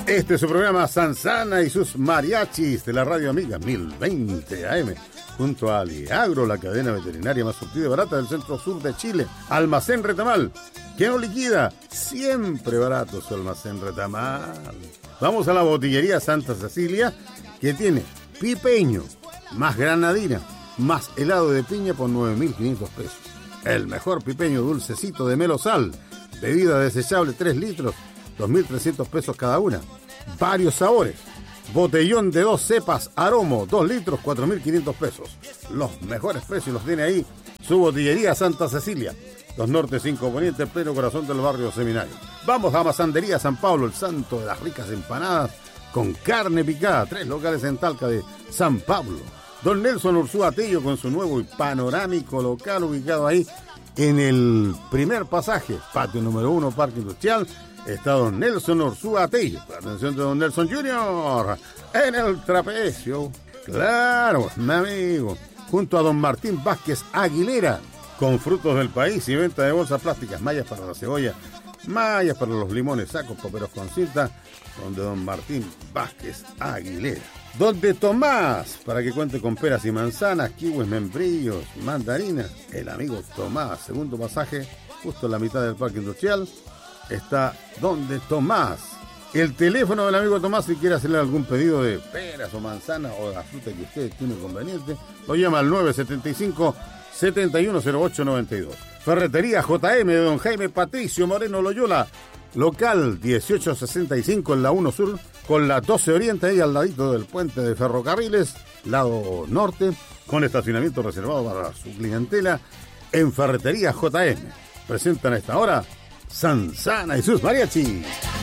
Este es su programa Sansana y sus mariachis de la Radio Amiga 1020 AM. Junto a Aliagro, la cadena veterinaria más surtida y barata del centro-sur de Chile. Almacén Retamal, que no liquida, siempre barato su Almacén Retamal. Vamos a la botillería Santa Cecilia, que tiene pipeño, más granadina, más helado de piña por 9.500 pesos. El mejor pipeño dulcecito de Melosal, bebida desechable 3 litros, 2.300 pesos cada una. Varios sabores. Botellón de 2 cepas Aromo, 2 litros, 4.500 pesos. Los mejores precios los tiene ahí su botillería Santa Cecilia. 2 Norte, 5 Poniente, en pleno corazón del barrio Seminario. Vamos a Masandería San Pablo, el santo de las ricas empanadas con carne picada. 3 locales en Talca de San Pablo. Don Nelson Ursúa Tello con su nuevo y panorámico local ubicado ahí en el primer pasaje, patio número 1, Parque Industrial. Está don Nelson Ursúa Tello. La atención de don Nelson Jr. en el trapecio. Claro, mi amigo. Junto a don Martín Vázquez Aguilera, con frutos del país y venta de bolsas plásticas, mallas para la cebolla, mallas para los limones, sacos, paperos con cinta, donde don Martín Vázquez Aguilera. Donde Tomás, para que cuente con peras y manzanas, kiwis, membrillos, mandarinas. El amigo Tomás, segundo pasaje, justo en la mitad del Parque Industrial, está donde Tomás. El teléfono del amigo Tomás, si quiere hacerle algún pedido de peras o manzanas o de la fruta que usted tiene conveniente, lo llama al 975-710892. Ferretería JM de don Jaime Patricio Moreno Loyola, local 1865 en la 1 Sur, con la 12 Oriente, ahí al ladito del puente de ferrocarriles, lado norte, con estacionamiento reservado para su clientela, en Ferretería JM. Presentan a esta hora Sansana y sus mariachis.